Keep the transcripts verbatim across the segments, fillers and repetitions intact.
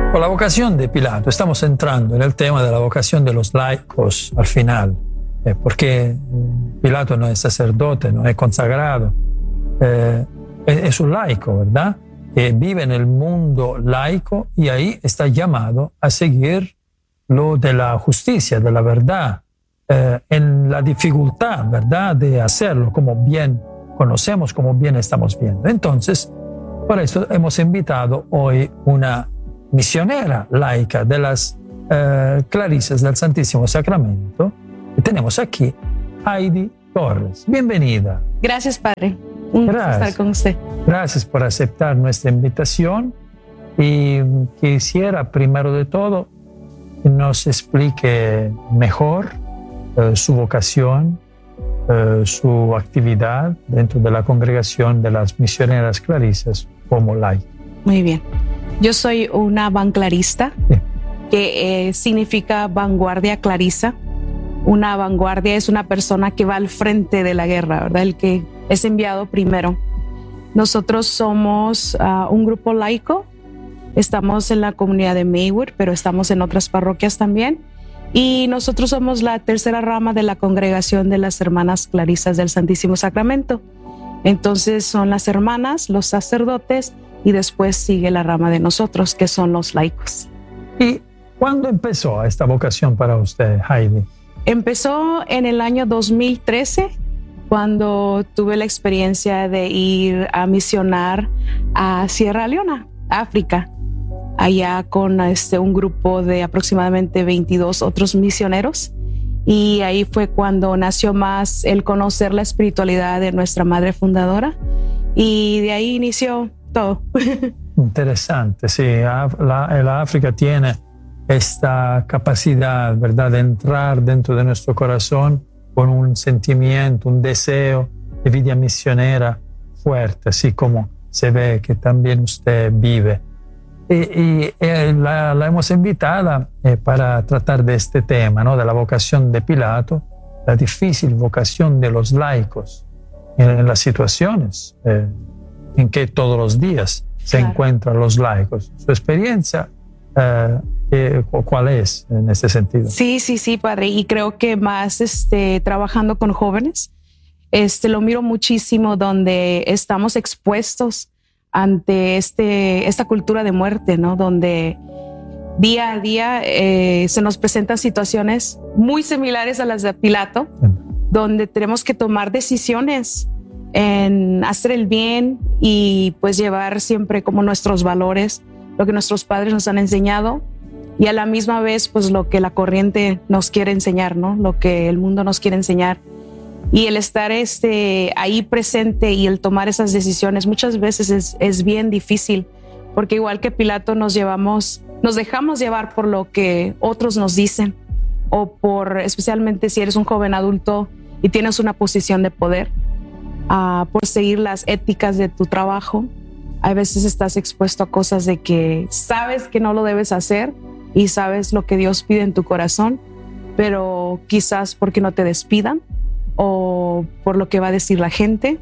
Con la vocación de Pilato estamos entrando en el tema de la vocación de los laicos al final, eh, porque Pilato no es sacerdote, no es consagrado, eh, es, es un laico, ¿verdad? Que vive en el mundo laico y ahí está llamado a seguir lo de la justicia, de la verdad, eh, en la dificultad, ¿verdad?, de hacerlo como bien conocemos, como bien estamos viendo. Entonces, por eso hemos invitado hoy una misionera laica de las eh, Clarisas del Santísimo Sacramento. Y tenemos aquí Heidi Torres. Bienvenida. Gracias, Padre. Un gusto estar con usted. Gracias por aceptar nuestra invitación. Y quisiera, primero de todo, que nos explique mejor eh, su vocación, eh, su actividad dentro de la congregación de las misioneras clarisas como laica. Muy bien. Yo soy una vanclarista, Sí. que eh, significa vanguardia clarisa. Una vanguardia es una persona que va al frente de la guerra, ¿verdad? El que es enviado primero. Nosotros somos uh, un grupo laico. Estamos en la comunidad de Maywood, pero estamos en otras parroquias también. Y nosotros somos la tercera rama de la congregación de las hermanas clarisas del Santísimo Sacramento. Entonces son las hermanas, los sacerdotes, y después sigue la rama de nosotros, que son los laicos. ¿Y cuándo empezó esta vocación para usted, Heidi? Empezó en el año dos mil trece, cuando tuve la experiencia de ir a misionar a Sierra Leona, África, allá con este, un grupo de aproximadamente veintidós otros misioneros. Y ahí fue cuando nació más el conocer la espiritualidad de nuestra madre fundadora. Y de ahí inició todo. Interesante, sí. La, la África tiene esta capacidad, ¿verdad?, de entrar dentro de nuestro corazón con un sentimiento, un deseo de vida misionera fuerte, así como se ve que también usted vive. Y, y eh, la, la hemos invitada eh, para tratar de este tema, ¿no?, de la vocación de Pilato, la difícil vocación de los laicos en, en las situaciones eh, en que todos los días se Claro. encuentran los laicos. Su experiencia, eh, eh, ¿cuál es en este sentido? Sí, sí, sí, Padre. Y creo que más este, trabajando con jóvenes, este, lo miro muchísimo donde estamos expuestos ante este, esta cultura de muerte, ¿no? Donde día a día eh, se nos presentan situaciones muy similares a las de Pilato, donde tenemos que tomar decisiones en hacer el bien y pues llevar siempre como nuestros valores, lo que nuestros padres nos han enseñado, y a la misma vez pues lo que la corriente nos quiere enseñar, ¿no? Lo que el mundo nos quiere enseñar. Y el estar este, ahí presente y el tomar esas decisiones muchas veces es, es bien difícil, porque igual que Pilato nos llevamos, nos dejamos llevar por lo que otros nos dicen, o por, especialmente si eres un joven adulto y tienes una posición de poder, uh, por seguir las éticas de tu trabajo. A veces estás expuesto a cosas de que sabes que no lo debes hacer y sabes lo que Dios pide en tu corazón, pero quizás porque no te despidan o por lo que va a decir la gente,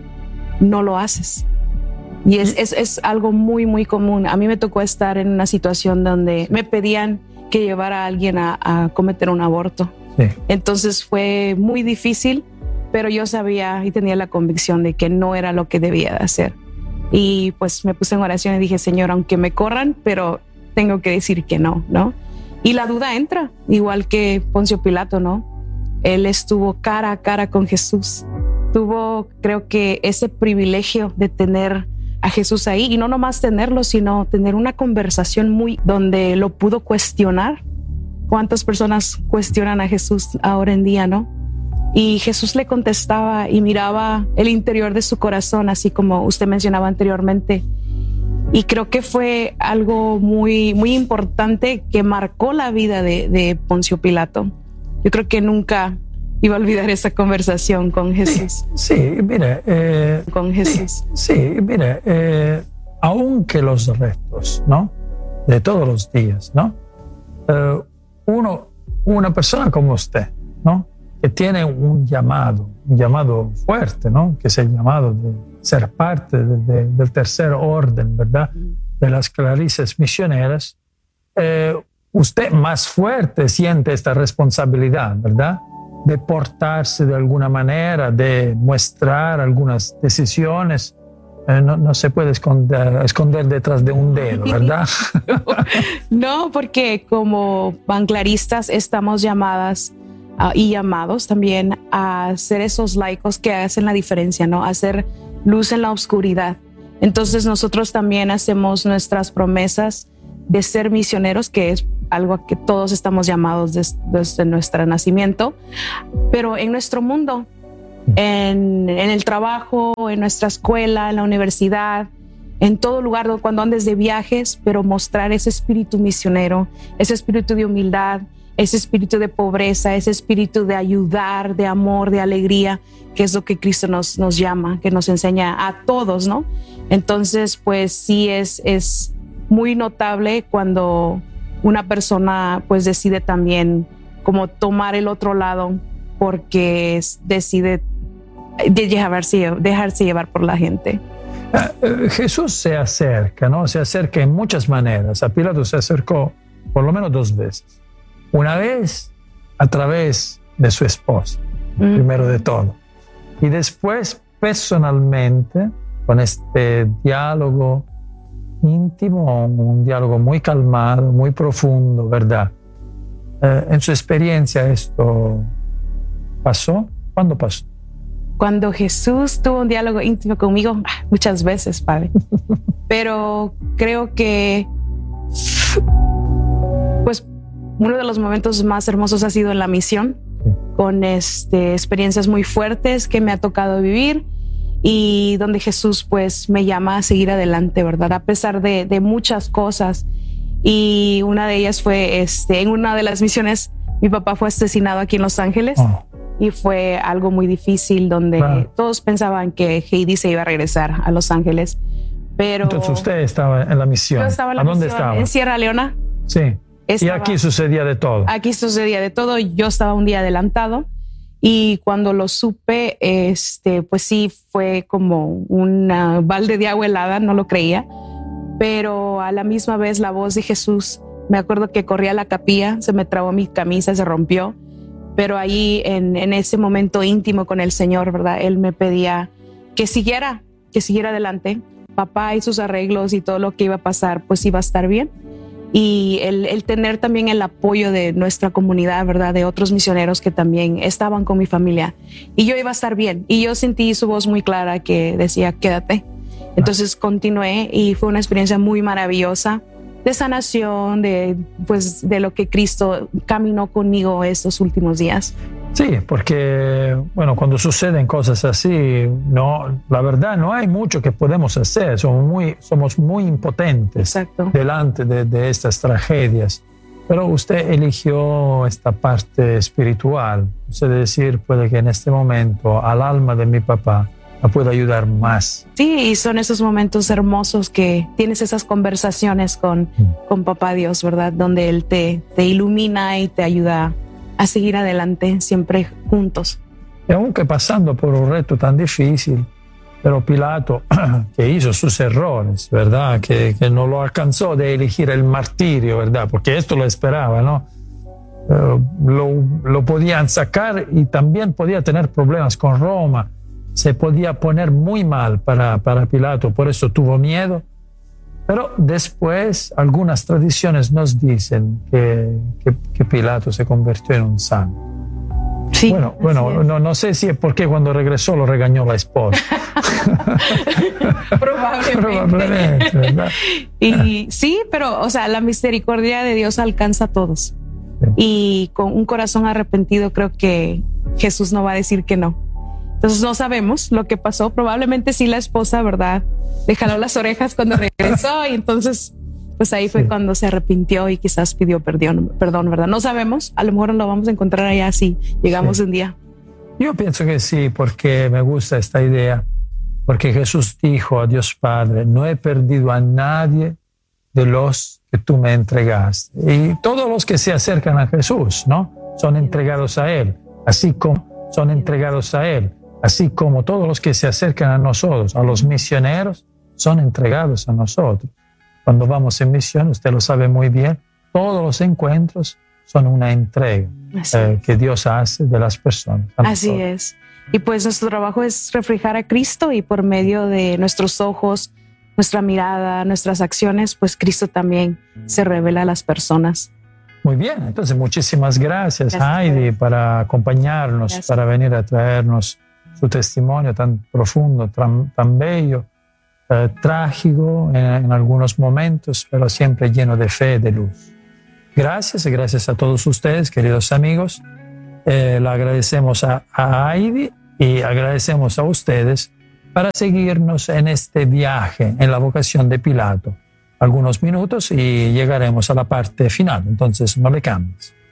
no lo haces. Y es, es, es algo muy, muy común. A mí me tocó estar en una situación donde me pedían que llevara a alguien a, a cometer un aborto. Sí. Entonces fue muy difícil, pero yo sabía y tenía la convicción de que no era lo que debía de hacer. Y pues me puse en oración y dije, Señor, aunque me corran, pero tengo que decir que no, ¿no? Y la duda entra, igual que Poncio Pilato, ¿no? Él estuvo cara a cara con Jesús. Tuvo, creo que, ese privilegio de tener a Jesús ahí, y no nomás tenerlo, sino tener una conversación muy donde lo pudo cuestionar. ¿Cuántas personas cuestionan a Jesús ahora en día, no? Y Jesús le contestaba y miraba el interior de su corazón, así como usted mencionaba anteriormente. Y creo que fue algo muy, muy importante que marcó la vida de, de Poncio Pilato. Yo creo que nunca iba a olvidar esa conversación con Jesús. Sí, sí, mire. Eh, con Jesús. Sí, sí mire, eh, aunque los retos, ¿no?, de todos los días, ¿no? Eh, uno, una persona como usted, ¿no?, que tiene un llamado, un llamado fuerte, ¿no?, que es el llamado de ser parte de, de, del tercer orden, ¿verdad?, de las clarisas misioneras, eh, usted más fuerte siente esta responsabilidad, ¿verdad? De portarse de alguna manera, de mostrar algunas decisiones. Eh, no, no se puede esconder, esconder detrás de un dedo, ¿verdad? No, porque como banclaristas estamos llamadas uh, y llamados también a ser esos laicos que hacen la diferencia, ¿no? A hacer luz en la oscuridad. Entonces nosotros también hacemos nuestras promesas de ser misioneros, que es algo a que todos estamos llamados des, desde nuestro nacimiento, pero en nuestro mundo, en, en el trabajo, en nuestra escuela, en la universidad, en todo lugar, cuando andes de viajes, pero mostrar ese espíritu misionero, ese espíritu de humildad, ese espíritu de pobreza, ese espíritu de ayudar, de amor, de alegría, que es lo que Cristo nos, nos llama, que nos enseña a todos, ¿no? Entonces, pues sí es, es muy notable cuando una persona pues decide también como tomar el otro lado porque decide dejarse, dejarse llevar por la gente. Uh, Jesús se acerca, ¿no? Se acerca en muchas maneras. A Pilato se acercó por lo menos dos veces. Una vez a través de su esposa, mm. primero de todo. Y después personalmente, con este diálogo íntimo, un diálogo muy calmado, muy profundo, ¿verdad? Eh, en su experiencia esto pasó. ¿Cuándo pasó? Cuando Jesús tuvo un diálogo íntimo conmigo, muchas veces, Padre. Pero creo que pues uno de los momentos más hermosos ha sido en la misión, sí. con este, experiencias muy fuertes que me ha tocado vivir y donde Jesús pues me llama a seguir adelante, ¿verdad? A pesar de, de muchas cosas. Y una de ellas fue este, en una de las misiones, mi papá fue asesinado aquí en Los Ángeles. Oh. Y fue algo muy difícil donde claro. todos pensaban que Heidi se iba a regresar a Los Ángeles. Pero entonces usted estaba en la misión. Yo estaba en la ¿A dónde misión, estaba? En Sierra Leona. Sí. Estaba, y aquí sucedía de todo. Aquí sucedía de todo. Yo estaba un día adelantado y cuando lo supe, este, pues sí, fue como una balde de agua helada, no lo creía. Pero a la misma vez la voz de Jesús, me acuerdo que corrí a la capilla, se me trabó mi camisa, se rompió. Pero ahí en, en ese momento íntimo con el Señor, ¿verdad? Él me pedía que siguiera, que siguiera adelante. Papá y sus arreglos y todo lo que iba a pasar, pues iba a estar bien. Y el, el tener también el apoyo de nuestra comunidad, ¿verdad? De otros misioneros que también estaban con mi familia. Y yo iba a estar bien. Y yo sentí su voz muy clara que decía, quédate. Entonces continué y fue una experiencia muy maravillosa de sanación, de, pues, de lo que Cristo caminó conmigo estos últimos días. Sí, porque, bueno, cuando suceden cosas así, no, la verdad no hay mucho que podemos hacer, somos muy, somos muy impotentes Exacto. delante de, de estas tragedias. Pero usted eligió esta parte espiritual, es decir, puede que en este momento al alma de mi papá la pueda ayudar más. Sí, y son esos momentos hermosos que tienes esas conversaciones con, mm. con Papá Dios, ¿verdad? Donde Él te, te ilumina y te ayuda a seguir adelante, siempre juntos. Y aunque pasando por un reto tan difícil, pero Pilato, que hizo sus errores, ¿verdad? Que, que no lo alcanzó de elegir el martirio, ¿verdad? Porque esto lo esperaba, ¿no? Uh, lo, lo podían sacar y también podía tener problemas con Roma. Se podía poner muy mal para, para Pilato, por eso tuvo miedo. Pero después algunas tradiciones nos dicen que, que, que Pilato se convirtió en un santo. Sí, bueno, bueno no, no sé si es porque cuando regresó lo regañó la esposa. Probablemente. Probablemente, ¿verdad? Y sí, pero o sea, la misericordia de Dios alcanza a todos. Sí. Y con un corazón arrepentido creo que Jesús no va a decir que no. Entonces no sabemos lo que pasó. Probablemente sí la esposa, ¿verdad? Le jaló las orejas cuando regresó y entonces pues ahí fue sí. cuando se arrepintió y quizás pidió perdón, perdón, ¿verdad? No sabemos. A lo mejor lo vamos a encontrar allá si llegamos sí. un día. Yo pienso que sí, porque me gusta esta idea. Porque Jesús dijo a Dios Padre, no he perdido a nadie de los que tú me entregaste. Y todos los que se acercan a Jesús, ¿no? Son entregados a Él, así como son entregados a Él. Así como todos los que se acercan a nosotros, a los misioneros, son entregados a nosotros. Cuando vamos en misión, usted lo sabe muy bien, todos los encuentros son una entrega eh, que Dios hace de las personas. Así es. Y pues nuestro trabajo es reflejar a Cristo, y por medio de nuestros ojos, nuestra mirada, nuestras acciones, pues Cristo también se revela a las personas. Muy bien, entonces muchísimas gracias, Gracias, Heidi, para acompañarnos, Gracias. para venir a traernos su testimonio tan profundo, tan, tan bello, eh, trágico en, en algunos momentos, pero siempre lleno de fe, de luz. Gracias y gracias a todos ustedes, queridos amigos. Eh, le agradecemos a, a Heidi y agradecemos a ustedes para seguirnos en este viaje en la vocación de Pilato. Algunos minutos y llegaremos a la parte final, entonces no le cambies.